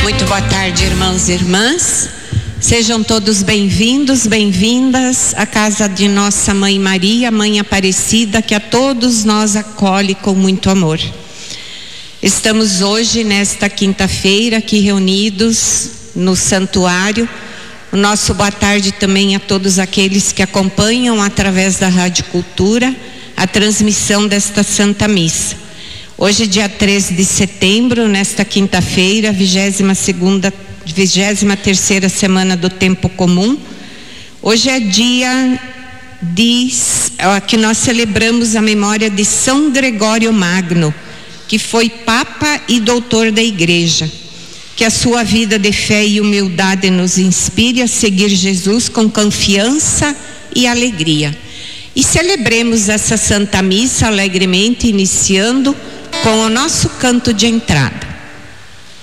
Muito boa tarde, irmãos e irmãs. Sejam todos bem-vindos, bem-vindas à casa de nossa Mãe Maria, Mãe Aparecida, que a todos nós acolhe com muito amor. Estamos hoje, nesta quinta-feira, aqui reunidos no santuário. O nosso boa tarde também a todos aqueles que acompanham através da Rádio Cultura a transmissão desta Santa Missa. Hoje, dia 13 de setembro, nesta quinta-feira, 23ª semana do Tempo Comum. Hoje é dia que nós celebramos a memória de São Gregório Magno, que foi Papa e Doutor da Igreja. Que a sua vida de fé e humildade nos inspire a seguir Jesus com confiança e alegria. E celebremos essa Santa Missa alegremente, iniciando com o nosso canto de entrada.